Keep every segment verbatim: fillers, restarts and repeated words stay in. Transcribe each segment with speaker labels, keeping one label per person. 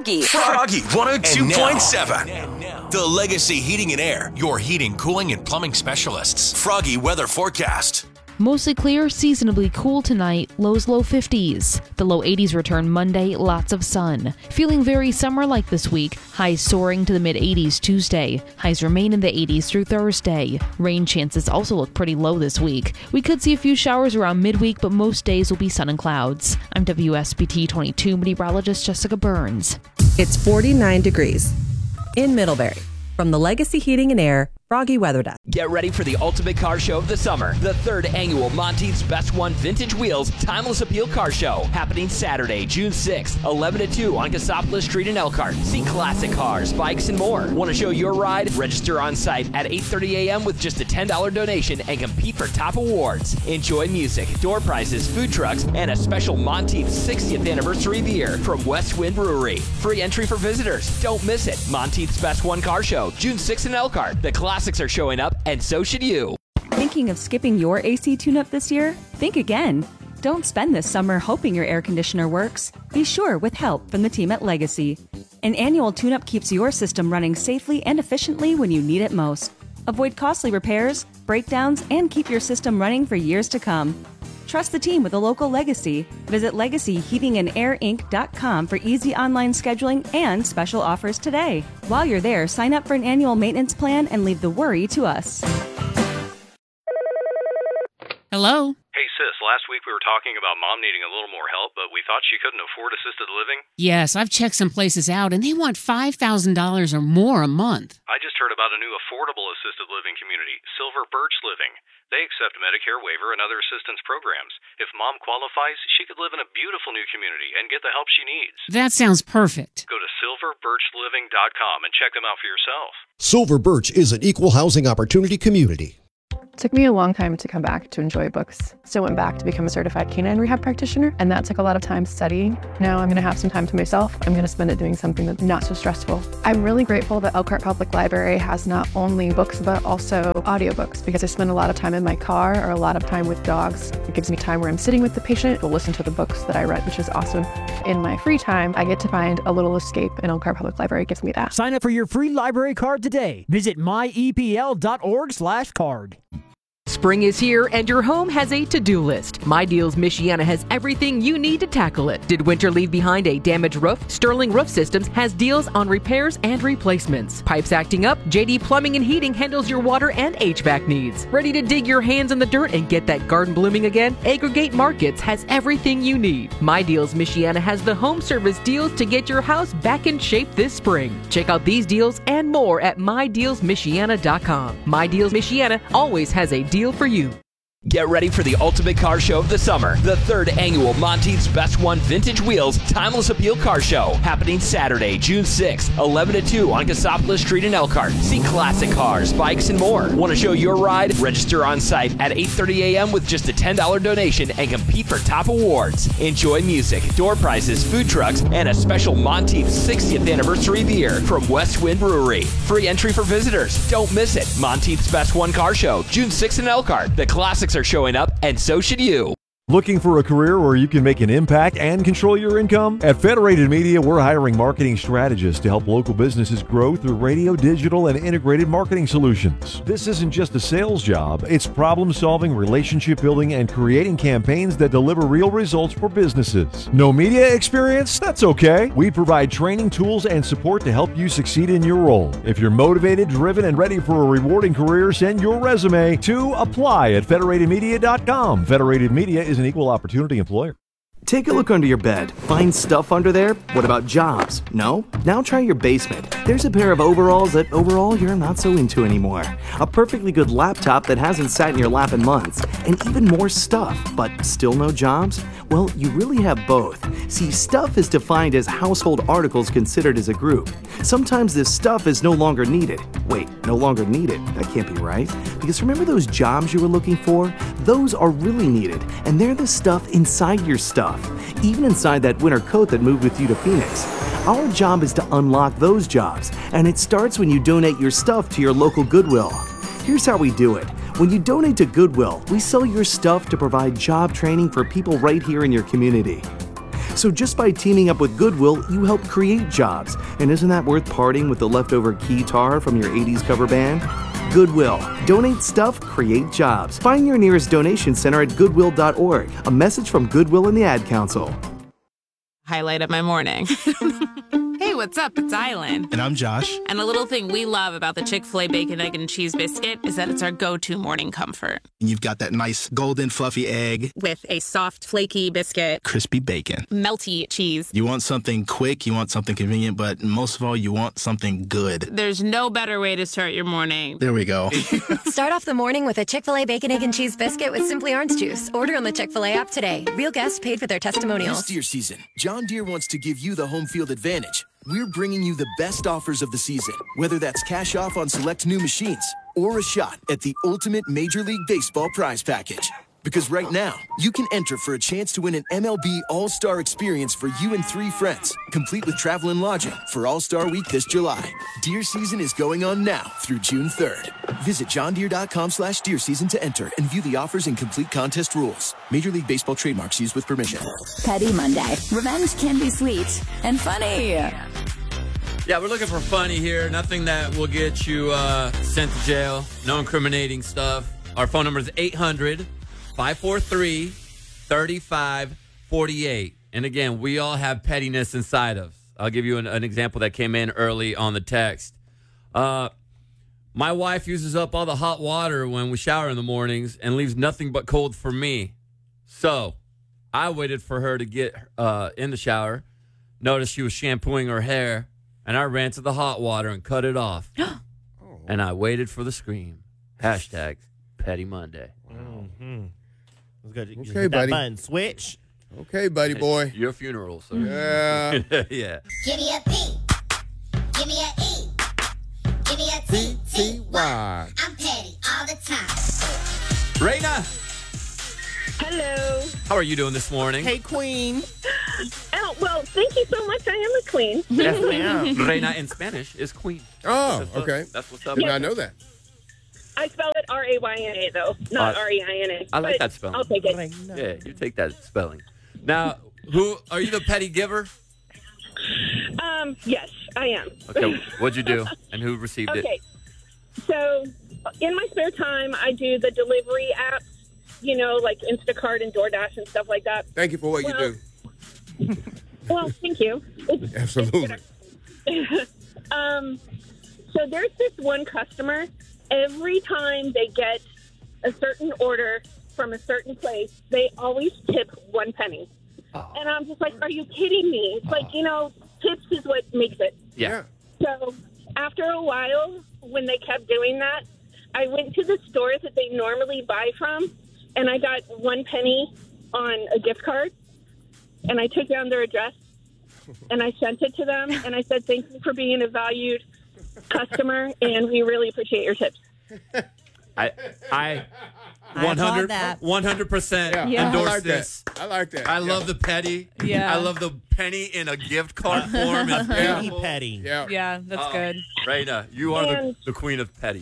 Speaker 1: Froggy.
Speaker 2: Froggy one oh two point seven. The Legacy Heating and Air, your heating, cooling, and plumbing specialists. Froggy weather forecast.
Speaker 3: Mostly clear, seasonably cool tonight, lows low fifties. The low eighties return Monday, lots of sun. Feeling very summer-like this week, highs soaring to the mid eighties Tuesday. Highs remain in the eighties through Thursday. Rain chances also look pretty low this week. We could see a few showers around midweek, but most days will be sun and clouds. I'm W S B T twenty-two meteorologist Jessica Burns.
Speaker 4: It's forty-nine degrees in Middlebury. From the Legacy Heating and Air Froggy Weather Desk.
Speaker 5: Get ready for the ultimate car show of the summer. The third annual Monteith's Best One Vintage Wheels Timeless Appeal Car Show. Happening Saturday, June sixth, eleven to two on Cassopolis Street in Elkhart. See classic cars, bikes, and more. Want to show your ride? Register on site at eight thirty a.m. with just a ten dollars donation and compete for top awards. Enjoy music, door prizes, food trucks, and a special Monteith's sixtieth anniversary beer from West Wind Brewery. Free entry for visitors. Don't miss it. Monteith's Best One Car Show, June sixth in Elkhart. The classics are showing up, and so should you.
Speaker 6: Thinking of skipping your A C tune-up this year? Think again. Don't spend this summer hoping your air conditioner works. Be sure with help from the team at Legacy. An annual tune-up keeps your system running safely and efficiently when you need it most. Avoid costly repairs, breakdowns, and keep your system running for years to come. Trust the team with a local Legacy. Visit legacy heating and air inc dot com for easy online scheduling and special offers today. While you're there, sign up for an annual maintenance plan and leave the worry to us.
Speaker 3: Hello?
Speaker 7: Hey sis, last week we were talking about mom needing a little more help, but we thought she couldn't afford assisted living.
Speaker 8: Yes, I've checked some places out, and they want five thousand dollars or more a month.
Speaker 7: I just heard about a new affordable assisted living community, Silver Birch Living. They accept Medicare waiver and other assistance programs. If mom qualifies, she could live in a beautiful new community and get the help she needs.
Speaker 8: That sounds perfect.
Speaker 7: Go to silver birch living dot com and check them out for yourself.
Speaker 9: Silver Birch is an equal housing opportunity community.
Speaker 10: It took me a long time to come back to enjoy books. So I went back to become a certified canine rehab practitioner, and that took a lot of time studying. Now I'm gonna have some time to myself. I'm gonna spend it doing something that's not so stressful. I'm really grateful that Elkhart Public Library has not only books, but also audiobooks, because I spend a lot of time in my car or a lot of time with dogs. It gives me time where I'm sitting with the patient to listen to the books that I read, which is awesome. In my free time, I get to find a little escape, and Elkhart Public Library gives me that.
Speaker 11: Sign up for your free library card today. Visit my e p l dot org slash card.
Speaker 12: Spring is here and your home has a to-do list. My Deals Michiana has everything you need to tackle it. Did winter leave behind a damaged roof? Sterling Roof Systems has deals on repairs and replacements. Pipes acting up? J D Plumbing and Heating handles your water and H V A C needs. Ready to dig your hands in the dirt and get that garden blooming again? Aggregate Markets has everything you need. My Deals Michiana has the home service deals to get your house back in shape this spring. Check out these deals and more at my deals michiana dot com. My Deals Michiana always has a deal for you.
Speaker 5: Get ready for the ultimate car show of the summer. The third annual Monteith's Best One Vintage Wheels Timeless Appeal Car Show. Happening Saturday, June sixth, eleven to two on Cassopolis Street in Elkhart. See classic cars, bikes, and more. Want to show your ride? Register on site at eight thirty a.m. with just a ten dollars donation and compete for top awards. Enjoy music, door prizes, food trucks, and a special Monteith's sixtieth anniversary beer from West Wind Brewery. Free entry for visitors. Don't miss it. Monteith's Best One Car Show, June sixth in Elkhart. The classics are showing up, and so should you.
Speaker 13: Looking for a career where you can make an impact and control your income? At Federated Media, we're hiring marketing strategists to help local businesses grow through radio, digital, and integrated marketing solutions. This isn't just a sales job. It's problem-solving, relationship building, and creating campaigns that deliver real results for businesses. No media experience? That's okay. We provide training, tools, and support to help you succeed in your role. If you're motivated, driven, and ready for a rewarding career, send your resume to apply at federated media dot com. Federated Media is an equal opportunity employer.
Speaker 14: Take a look under your bed. Find stuff under there? What about jobs? No? Now try your basement. There's a pair of overalls that overall you're not so into anymore. A perfectly good laptop that hasn't sat in your lap in months. And even more stuff, but still no jobs? Well, you really have both. See, stuff is defined as household articles considered as a group. Sometimes this stuff is no longer needed. Wait, no longer needed? That can't be right. Because remember those jobs you were looking for? Those are really needed, and they're the stuff inside your stuff. Even inside that winter coat that moved with you to Phoenix. Our job is to unlock those jobs, and it starts when you donate your stuff to your local Goodwill. Here's how we do it. When you donate to Goodwill, we sell your stuff to provide job training for people right here in your community. So just by teaming up with Goodwill, you help create jobs. And isn't that worth parting with the leftover guitar from your eighties cover band? Goodwill. Donate stuff, create jobs. Find your nearest donation center at goodwill dot org. A message from Goodwill and the Ad Council.
Speaker 1: Highlight of my morning. Hey, what's up? It's Island.
Speaker 15: And I'm Josh.
Speaker 1: And a little thing we love about the Chick-fil-A Bacon, Egg, and Cheese Biscuit is that it's our go-to morning comfort.
Speaker 15: And you've got that nice golden fluffy egg.
Speaker 1: With a soft, flaky biscuit.
Speaker 15: Crispy bacon.
Speaker 1: Melty cheese.
Speaker 15: You want something quick, you want something convenient, but most of all, you want something good.
Speaker 1: There's no better way to start your morning.
Speaker 15: There we go.
Speaker 16: Start off the morning with a Chick-fil-A Bacon, Egg, and Cheese Biscuit with Simply Orange Juice. Order on the Chick-fil-A app today. Real guests paid for their testimonials.
Speaker 17: This deer season, John Deere wants to give you the home field advantage. We're bringing you the best offers of the season, whether that's cash off on select new machines or a shot at the ultimate Major League Baseball prize package. Because right now, you can enter for a chance to win an M L B All-Star experience for you and three friends, complete with travel and lodging for All-Star Week this July. Deer season is going on now through June third. Visit john deere dot com slash deer season to enter and view the offers and complete contest rules. Major League Baseball trademarks used with permission.
Speaker 18: Petty Monday. Revenge can be sweet and funny.
Speaker 19: Yeah, we're looking for funny here. Nothing that will get you uh, sent to jail. No incriminating stuff. Our phone number is eight hundred, five four three, three five four eight. And again, we all have pettiness inside us. I'll give you an, an example that came in early on the text. Uh, my wife uses up all the hot water when we shower in the mornings and leaves nothing but cold for me. So I waited for her to get uh, in the shower. Noticed she was shampooing her hair. And I ran to the hot water and cut it off. And I waited for the scream. Hashtag Petty Monday.
Speaker 20: Mm-hmm. Good. You
Speaker 21: Okay,
Speaker 20: hit that
Speaker 21: buddy.
Speaker 20: button. Switch.
Speaker 21: Okay, buddy boy.
Speaker 19: Your funeral, sir.
Speaker 21: Yeah.
Speaker 19: Yeah.
Speaker 22: Give me a P. Give me a E. Give me a T. T.
Speaker 21: Y.
Speaker 22: I'm petty all the time.
Speaker 19: Raina,
Speaker 23: Hello.
Speaker 19: how are you doing this morning?
Speaker 20: Hey, Queen.
Speaker 23: Oh, well, thank you so much. I am a queen.
Speaker 19: Yes, ma'am. Reina in Spanish is queen.
Speaker 21: Oh,
Speaker 19: That's what-
Speaker 21: okay.
Speaker 19: That's what's up.
Speaker 21: Did not know that.
Speaker 23: I spell it R A Y N A, though, not
Speaker 19: Uh,
Speaker 23: R E I N A.
Speaker 19: I like
Speaker 23: but
Speaker 19: that spelling.
Speaker 23: I'll take it.
Speaker 19: Yeah, you take that spelling. Now, who are you the petty giver?
Speaker 23: Um, yes, I am.
Speaker 19: Okay, what'd you do and who received
Speaker 23: Okay.
Speaker 19: it?
Speaker 23: So, in my spare time, I do the delivery apps, you know, like Instacart and DoorDash and stuff like that.
Speaker 21: Thank you for what
Speaker 23: Well-
Speaker 21: you do.
Speaker 23: Well, thank you. It's-
Speaker 21: Absolutely.
Speaker 23: um, so there's this one customer, every time they get a certain order from a certain place, they always tip one penny.
Speaker 19: Oh.
Speaker 23: And I'm just like, are you kidding me? It's like, you know, tips is what makes it.
Speaker 19: Yeah.
Speaker 23: So after a while, when they kept doing that, I went to the stores that they normally buy from, and I got one penny on a gift card, and I took down their address, and I sent it to them, and I said, thank you for being a valued customer, and we really appreciate your tips.
Speaker 19: I I
Speaker 24: I
Speaker 19: one hundred
Speaker 24: applaud that.
Speaker 19: one hundred percent
Speaker 21: Yeah.
Speaker 24: Yeah.
Speaker 19: endorse
Speaker 21: I like
Speaker 19: this.
Speaker 21: that. I like that.
Speaker 19: I
Speaker 21: Yeah.
Speaker 19: love the petty.
Speaker 24: Yeah.
Speaker 19: I love the penny in a gift card form. It's
Speaker 20: Petty,
Speaker 19: beautiful.
Speaker 20: petty.
Speaker 21: Yeah.
Speaker 24: Yeah, that's
Speaker 19: Oh,
Speaker 24: good.
Speaker 19: Raina, you are the,
Speaker 23: And-
Speaker 19: the queen of petty.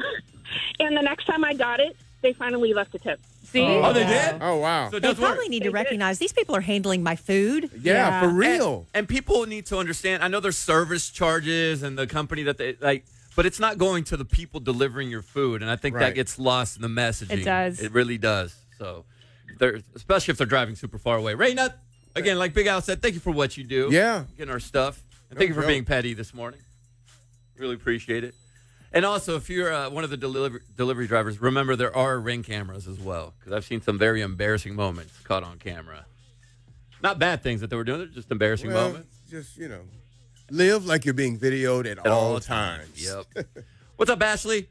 Speaker 23: And the next time I got it, they finally left a tip.
Speaker 24: See?
Speaker 19: Oh, they did?
Speaker 21: Oh, wow.
Speaker 19: So it
Speaker 24: They
Speaker 19: does work.
Speaker 24: probably need to recognize these people are handling my food.
Speaker 21: Yeah, for real.
Speaker 19: And, and people need to understand. I know there's service charges and the company that they like, but it's not going to the people delivering your food, and I think that
Speaker 21: Right.
Speaker 19: gets lost in the messaging.
Speaker 24: It does.
Speaker 19: It really does. So, they're especially if they're driving super far away. Raina, again, like Big Al said, thank you for what you do.
Speaker 21: Yeah.
Speaker 19: Getting our stuff. And
Speaker 21: No
Speaker 19: thank you for
Speaker 21: joke.
Speaker 19: being petty this morning. Really appreciate it. And also, if you're uh, one of the delivery delivery drivers, remember there are ring cameras as well, because I've seen some very embarrassing moments caught on camera. Not bad things that they were doing; they're just embarrassing
Speaker 21: Well,
Speaker 19: moments.
Speaker 21: just, you know, live like you're being videoed at,
Speaker 19: At
Speaker 21: all,
Speaker 19: all
Speaker 21: times.
Speaker 19: Yep. What's up, Ashley?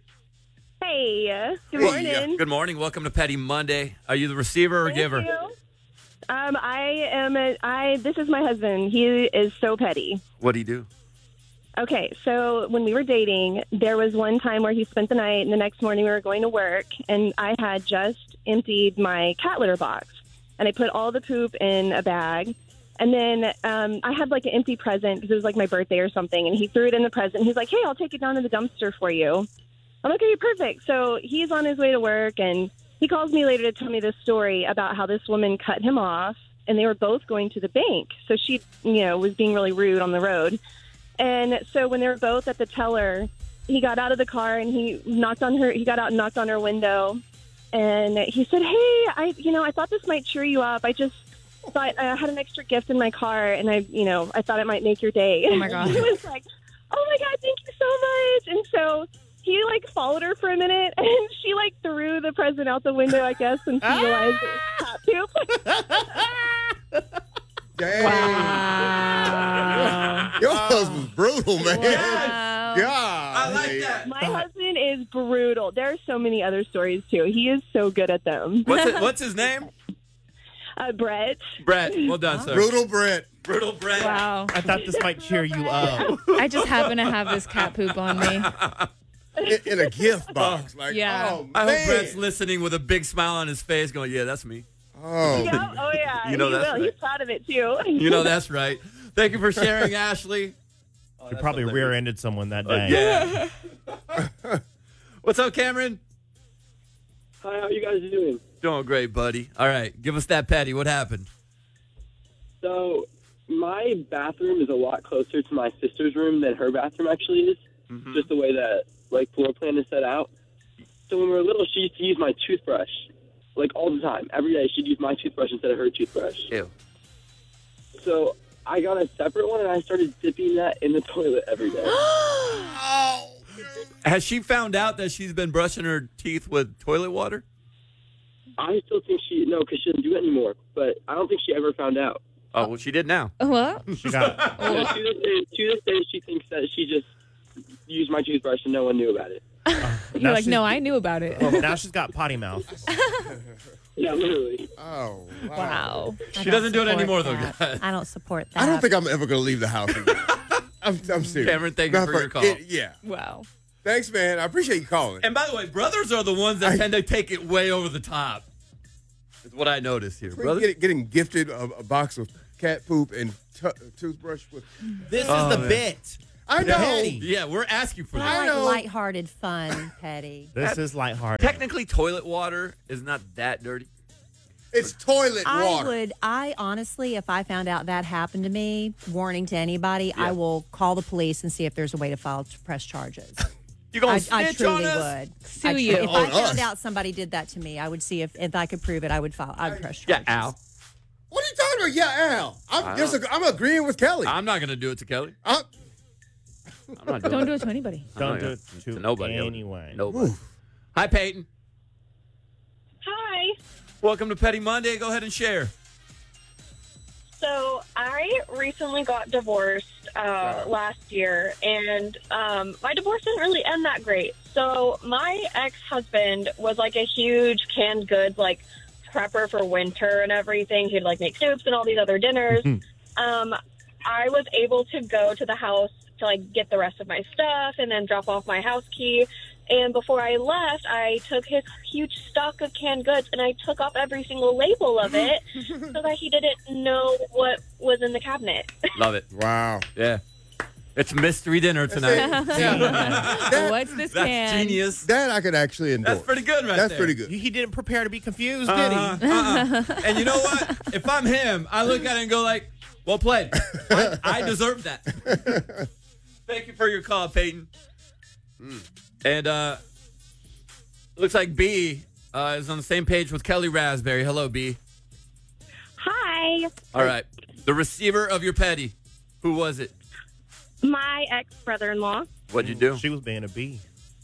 Speaker 23: Hey, uh, good
Speaker 21: Hey,
Speaker 23: morning.
Speaker 19: Good morning. Welcome to Petty Monday. Are you the receiver or
Speaker 23: Thank
Speaker 19: giver?
Speaker 23: you. Um, I am a, I, this is my husband. He is so petty.
Speaker 19: What do you do?
Speaker 23: Okay, so when we were dating, there was one time where he spent the night, and the next morning we were going to work, and I had just emptied my cat litter box, and I put all the poop in a bag, and then um, I had like an empty present because it was like my birthday or something, and he threw it in the present. He's like, "Hey, I'll take it down to the dumpster for you." I'm like, "Okay, perfect." So he's on his way to work, and he calls me later to tell me this story about how this woman cut him off and they were both going to the bank. So she, you know, was being really rude on the road. And so when they were both at the teller, he got out of the car and he knocked on her. He got out and knocked on her window, and he said, "Hey, I, you know, I thought this might cheer you up. I just thought I had an extra gift in my car, and I, you know, I thought it might make your day."
Speaker 24: Oh my God.
Speaker 23: And he was like, "Oh my God, thank you so much." And so he like followed her for a minute, and she like threw the present out the window, I guess, and she realized it was cat poop.
Speaker 21: Dang.
Speaker 24: Wow.
Speaker 21: Your husband's brutal, man.
Speaker 24: Wow.
Speaker 21: God.
Speaker 19: I like that.
Speaker 23: My husband is brutal. There are so many other stories too. He is so good at them.
Speaker 19: What's it, what's his name?
Speaker 23: Uh, Brett.
Speaker 19: Brett. Well done, sir.
Speaker 21: Brutal Brett.
Speaker 19: Brutal Brett.
Speaker 2: Wow.
Speaker 20: I thought this might cheer you up.
Speaker 2: I just happen to have this cat poop on me.
Speaker 21: In, in a gift box. Like,
Speaker 2: Yeah.
Speaker 21: oh,
Speaker 19: I
Speaker 21: man.
Speaker 19: hope Brett's listening with a big smile on his face going, yeah, that's me.
Speaker 21: Oh.
Speaker 23: Yeah, oh yeah.
Speaker 19: You know
Speaker 23: he
Speaker 19: that's
Speaker 23: will.
Speaker 19: right.
Speaker 23: He's proud of it too.
Speaker 19: You know that's right. Thank you for sharing, Ashley. Oh,
Speaker 20: You
Speaker 19: that's
Speaker 20: probably
Speaker 19: hilarious.
Speaker 20: rear-ended someone that
Speaker 19: Uh,
Speaker 20: day.
Speaker 19: yeah. What's up, Cameron?
Speaker 3: Hi, how you guys doing?
Speaker 19: Doing great, buddy. All right, give us that petty. What happened?
Speaker 3: So, my bathroom is a lot closer to my sister's room than her bathroom actually is.
Speaker 19: Mm-hmm.
Speaker 3: Just the way that like floor plan is set out. So when we were little, she used to use my toothbrush, like all the time, every day. She'd use my toothbrush instead of her toothbrush.
Speaker 19: Ew.
Speaker 3: So I got a separate one, and I started dipping that in the toilet every day.
Speaker 19: Has she found out that she's been brushing her teeth with toilet water?
Speaker 3: I still think she no, because she doesn't do it anymore. But I don't think she ever found out.
Speaker 19: Oh, well, she did now.
Speaker 2: What?
Speaker 20: She got
Speaker 3: Yeah, to, this day, to this day, she thinks that she just used my toothbrush and no one knew about it.
Speaker 2: You're
Speaker 20: Now
Speaker 2: like,
Speaker 20: she's-
Speaker 2: no, I knew about it.
Speaker 20: Well, now she's got potty mouth.
Speaker 3: Yeah, literally.
Speaker 21: Oh, wow.
Speaker 2: Wow.
Speaker 19: She doesn't do it anymore, though,
Speaker 24: that.
Speaker 19: guys.
Speaker 24: I don't support that.
Speaker 21: I don't think I'm ever going to leave the house again. I'm, I'm serious.
Speaker 19: Cameron, thank you
Speaker 21: Not
Speaker 19: for your call.
Speaker 21: it- yeah.
Speaker 2: Wow.
Speaker 21: Thanks, man. I appreciate you calling.
Speaker 19: And by the way, brothers are the ones that tend to take it way over the top. Is what I noticed here.
Speaker 21: We're
Speaker 19: Brothers?
Speaker 21: Getting, getting gifted a, a box of cat poop and t- toothbrush with.
Speaker 20: This
Speaker 19: Oh,
Speaker 20: is the
Speaker 19: man.
Speaker 20: bit.
Speaker 21: I know.
Speaker 20: Petty.
Speaker 19: Yeah, we're asking for
Speaker 24: But
Speaker 19: that.
Speaker 24: I
Speaker 21: I
Speaker 24: like
Speaker 21: know.
Speaker 24: lighthearted fun, Petty.
Speaker 20: This is lighthearted.
Speaker 19: Technically, toilet water is not that dirty.
Speaker 21: It's toilet
Speaker 24: I
Speaker 21: water.
Speaker 24: would, I honestly, if I found out that happened to me, warning to anybody,
Speaker 19: Yeah.
Speaker 24: I will call the police and see if there's a way to file to press charges.
Speaker 19: You gonna
Speaker 24: I,
Speaker 19: snitch
Speaker 24: I truly
Speaker 19: on us?
Speaker 24: would.
Speaker 2: Sue
Speaker 24: I tr-
Speaker 2: you.
Speaker 24: If
Speaker 21: On
Speaker 24: I found
Speaker 21: us.
Speaker 24: out somebody did that to me, I would see if, if I could prove it. I would file. I'd press
Speaker 19: Yeah,
Speaker 24: charges.
Speaker 19: Al.
Speaker 21: What are you talking about? Yeah, Al.
Speaker 19: I
Speaker 21: I'm, just,
Speaker 19: don't-
Speaker 21: I'm agreeing with Kelly.
Speaker 19: I'm not going to do it to Kelly.
Speaker 21: I'm-
Speaker 19: I'm not doing
Speaker 2: Don't
Speaker 19: it.
Speaker 2: do it to anybody.
Speaker 19: I'm
Speaker 20: Don't
Speaker 19: not
Speaker 20: do
Speaker 19: gonna-
Speaker 20: it to,
Speaker 19: to nobody.
Speaker 20: anyway.
Speaker 19: Nobody. Hi, Peyton.
Speaker 23: Hi.
Speaker 19: Welcome to Petty Monday. Go ahead and share.
Speaker 23: So I recently got divorced uh, last year, and um, my divorce didn't really end that great. So my ex-husband was like a huge canned goods, like prepper for winter and everything. He'd like make soups and all these other dinners. um, I was able to go to the house to like get the rest of my stuff and then drop off my house key. And before I left, I took his huge stock of canned goods and I took off every single label of it so that he didn't know what was in the cabinet.
Speaker 19: Love it.
Speaker 21: wow.
Speaker 19: Yeah. It's mystery dinner tonight.
Speaker 2: What's this
Speaker 19: That's
Speaker 2: can?
Speaker 19: genius.
Speaker 21: That I could actually endorse.
Speaker 19: That's pretty good right
Speaker 21: That's
Speaker 19: there.
Speaker 21: pretty good.
Speaker 20: He didn't prepare to be confused, did
Speaker 19: Uh-huh,
Speaker 20: he?
Speaker 19: uh-uh. And you know what? If I'm him, I look at it and go like, well played. I, I deserve that. Thank you for your call, Peyton. And uh looks like B uh, is on the same page with Kelly Raspberry. Hello, B.
Speaker 23: Hi.
Speaker 19: All right. The receiver of your petty. Who was it?
Speaker 23: My ex-brother-in-law.
Speaker 19: What'd you do?
Speaker 20: She was being a bee.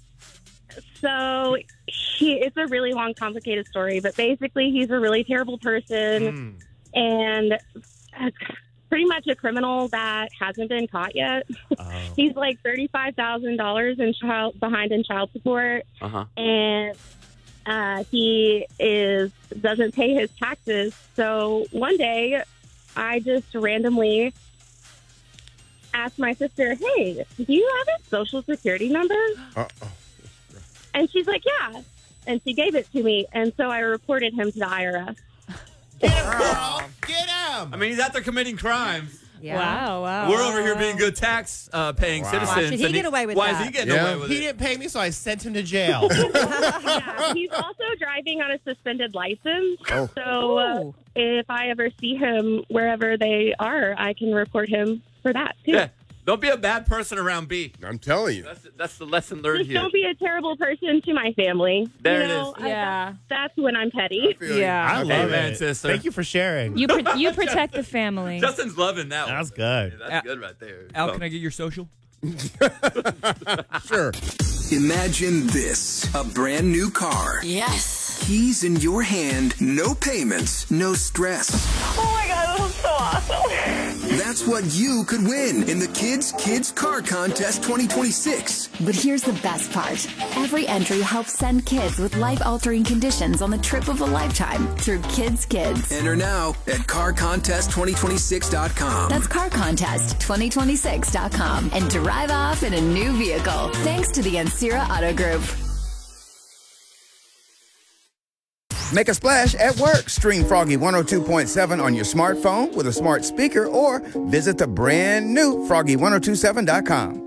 Speaker 23: So he, it's a really long, complicated story, but basically he's a really terrible person and uh, pretty much a criminal that hasn't been caught yet.
Speaker 20: Oh.
Speaker 23: He's like thirty-five thousand dollars in child behind in child support,
Speaker 19: Uh-huh.
Speaker 23: and uh, he is doesn't pay his taxes. So one day, I just randomly asked my sister, "Hey, do you have his social security number?"
Speaker 21: Uh-oh.
Speaker 23: And she's like, "Yeah," and she gave it to me, and so I reported him to the I R S.
Speaker 20: Get him, girl. Get him.
Speaker 19: I mean, he's out there committing crimes.
Speaker 24: Yeah.
Speaker 2: Wow, wow.
Speaker 19: We're over here being good tax uh, paying
Speaker 20: Wow.
Speaker 19: citizens.
Speaker 24: Why should he
Speaker 19: and
Speaker 24: get away with
Speaker 19: why
Speaker 24: that?
Speaker 19: is he getting
Speaker 21: Yeah.
Speaker 19: away with
Speaker 20: He
Speaker 19: it?
Speaker 20: didn't pay me, so I sent him to jail.
Speaker 23: Yeah, he's also driving on a suspended license.
Speaker 21: Oh.
Speaker 23: So uh,
Speaker 24: Ooh.
Speaker 23: if I ever see him wherever they are, I can report him for that too.
Speaker 19: Yeah. Don't be a bad person around B.
Speaker 21: I'm telling you.
Speaker 19: That's, that's the lesson learned
Speaker 23: Just
Speaker 19: here.
Speaker 23: don't be a terrible person to my family.
Speaker 19: There
Speaker 23: you
Speaker 19: it
Speaker 23: know,
Speaker 19: is.
Speaker 23: I-
Speaker 2: Yeah.
Speaker 23: that's when I'm petty.
Speaker 21: Feel you.
Speaker 2: Yeah.
Speaker 20: I
Speaker 21: I
Speaker 20: love
Speaker 21: feel
Speaker 19: Amen,
Speaker 20: it.
Speaker 19: sister.
Speaker 20: Thank you for sharing.
Speaker 2: You pro- you protect the family.
Speaker 19: Justin's loving that one.
Speaker 20: That's good.
Speaker 19: Yeah, that's good right there.
Speaker 11: Al,
Speaker 19: So-
Speaker 11: can I get your social?
Speaker 21: Sure.
Speaker 4: Imagine this, a brand new car.
Speaker 18: Yes.
Speaker 4: Keys in your hand, no payments, no stress.
Speaker 23: Oh my God, that's so awesome.
Speaker 4: That's what you could win in the Kids Kids Car Contest twenty twenty-six.
Speaker 18: But here's the best part. Every entry helps send kids with life-altering conditions on the trip of a lifetime through Kids Kids.
Speaker 4: Enter now at car contest twenty twenty-six dot com.
Speaker 18: That's car contest twenty twenty-six dot com and drive off in a new vehicle. Thanks to the Ansira Auto Group.
Speaker 6: Make a splash at work. Stream Froggy one oh two point seven on your smartphone with a smart speaker or visit the brand new froggy ten twenty-seven dot com.